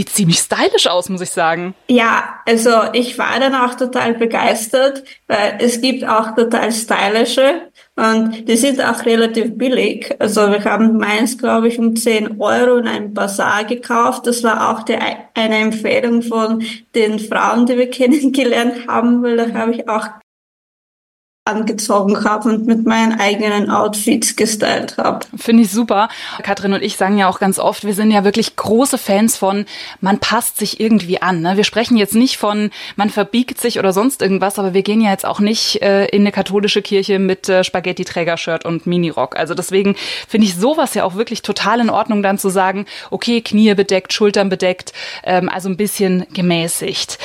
sieht ziemlich stylisch aus, muss ich sagen. Ja, also ich war dann auch total begeistert, weil es gibt auch total stylische und die sind auch relativ billig. Also wir haben meins, glaube ich, um 10 Euro in einem Bazar gekauft. Das war auch eine Empfehlung von den Frauen, die wir kennengelernt haben, weil da habe ich auch angezogen habe und mit meinen eigenen Outfits gestylt habe. Finde ich super. Katrin und ich sagen ja auch ganz oft, wir sind ja wirklich große Fans von, man passt sich irgendwie an. Ne? Wir sprechen jetzt nicht von, man verbiegt sich oder sonst irgendwas, aber wir gehen ja jetzt auch nicht in eine katholische Kirche mit Spaghetti-Träger-Shirt und Minirock. Also deswegen finde ich sowas ja auch wirklich total in Ordnung, dann zu sagen, okay, Knie bedeckt, Schultern bedeckt, also ein bisschen gemäßigt.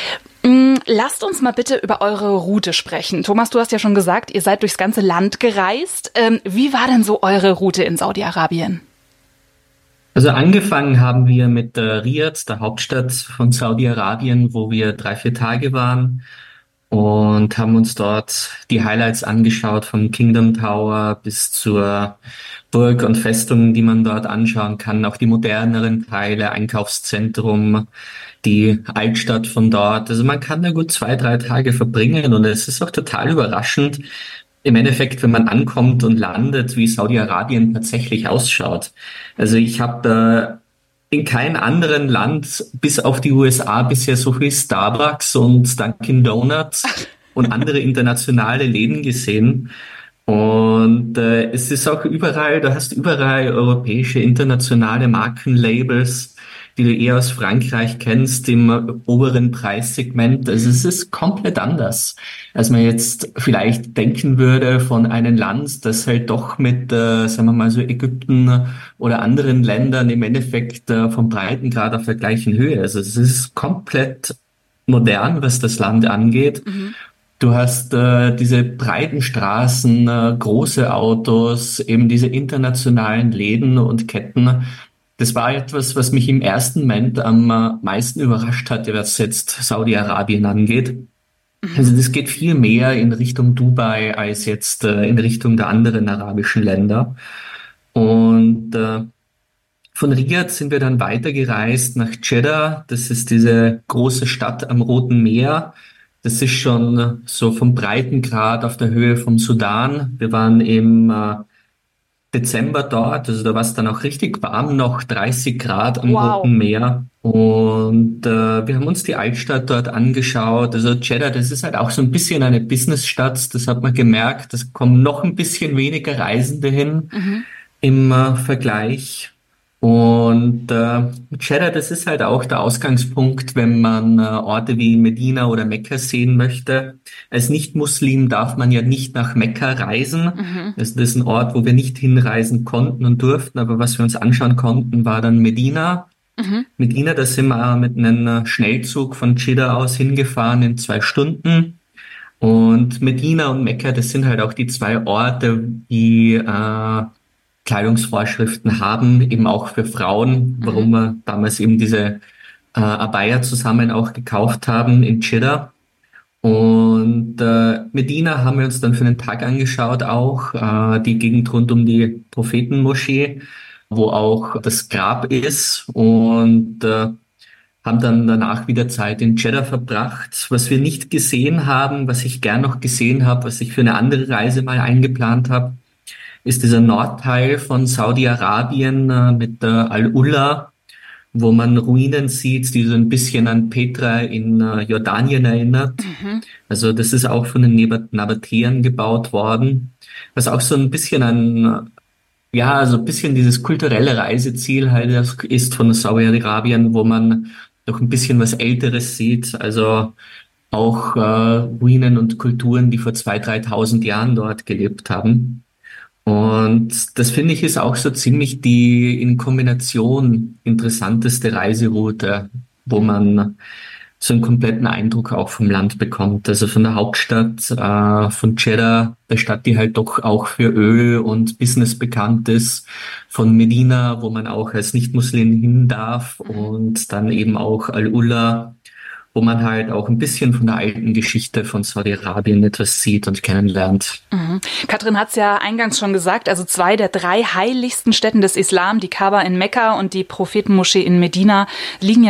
Lasst uns mal bitte über eure Route sprechen. Thomas, du hast ja schon gesagt, ihr seid durchs ganze Land gereist. Wie war denn so eure Route in Saudi-Arabien? Also angefangen haben wir mit Riyadh, der Hauptstadt von Saudi-Arabien, wo wir 3, 4 Tage waren und haben uns dort die Highlights angeschaut, vom Kingdom Tower bis zur Burg und Festung, die man dort anschauen kann, auch die moderneren Teile, Einkaufszentrum, die Altstadt von dort. Also man kann da gut 2, 3 Tage verbringen und es ist auch total überraschend, im Endeffekt, wenn man ankommt und landet, wie Saudi-Arabien tatsächlich ausschaut. Also ich habe in keinem anderen Land bis auf die USA bisher so viel Starbucks und Dunkin' Donuts und andere internationale Läden gesehen. Und es ist auch überall, du hast überall europäische, internationale Markenlabels, die du eher aus Frankreich kennst, im oberen Preissegment. Also es ist komplett anders, als man jetzt vielleicht denken würde von einem Land, das halt doch mit, sagen wir mal so Ägypten oder anderen Ländern im Endeffekt vom Breitengrad auf der gleichen Höhe. Also es ist komplett modern, was das Land angeht. Mhm. Du hast diese breiten Straßen, große Autos, eben diese internationalen Läden und Ketten. Das war etwas, was mich im ersten Moment am meisten überrascht hatte, was jetzt Saudi-Arabien angeht. Also das geht viel mehr in Richtung Dubai als jetzt in Richtung der anderen arabischen Länder. Und von Riyadh sind wir dann weitergereist nach Jeddah. Das ist diese große Stadt am Roten Meer. Das ist schon so vom Breitengrad auf der Höhe vom Sudan. Wir waren im Dezember dort, also da war es dann auch richtig warm, noch 30 Grad am Roten Meer. Und wir haben uns die Altstadt dort angeschaut. Also Jeddah, das ist halt auch so ein bisschen eine Businessstadt, das hat man gemerkt. Es kommen noch ein bisschen weniger Reisende hin im Vergleich. Und Jeddah, das ist halt auch der Ausgangspunkt, wenn man Orte wie Medina oder Mekka sehen möchte. Als Nicht-Muslim darf man ja nicht nach Mekka reisen. Also das ist ein Ort, wo wir nicht hinreisen konnten und durften, aber was wir uns anschauen konnten, war dann Medina. Medina, da sind wir mit einem Schnellzug von Jeddah aus hingefahren in 2 Stunden. Und Medina und Mekka, das sind halt auch die 2 Orte, die Kleidungsvorschriften haben, eben auch für Frauen, warum wir damals eben diese Abaya zusammen auch gekauft haben in Jeddah. Und Medina haben wir uns dann für einen Tag angeschaut, auch die Gegend rund um die Prophetenmoschee, wo auch das Grab ist, und haben dann danach wieder Zeit in Jeddah verbracht. Was wir nicht gesehen haben, was ich gern noch gesehen habe, was ich für eine andere Reise mal eingeplant habe, ist dieser Nordteil von Saudi-Arabien mit Al-Ula, wo man Ruinen sieht, die so ein bisschen an Petra in Jordanien erinnert. Also das ist auch von den Nabatäern gebaut worden, was auch so ein bisschen so ein bisschen dieses kulturelle Reiseziel halt ist von Saudi-Arabien, wo man noch ein bisschen was Älteres sieht, also auch Ruinen und Kulturen, die vor 2.000, 3.000 Jahren dort gelebt haben. Und das finde ich ist auch so ziemlich die in Kombination interessanteste Reiseroute, wo man so einen kompletten Eindruck auch vom Land bekommt. Also von der Hauptstadt, von Jeddah, der Stadt, die halt doch auch für Öl und Business bekannt ist, von Medina, wo man auch als Nicht-Muslim hin darf, und dann eben auch Al-Ula, wo man halt auch ein bisschen von der alten Geschichte von Saudi-Arabien etwas sieht und kennenlernt. Katrin hat es ja eingangs schon gesagt, also 2 der 3 heiligsten Stätten des Islam, die Kaaba in Mekka und die Prophetenmoschee in Medina, liegen ja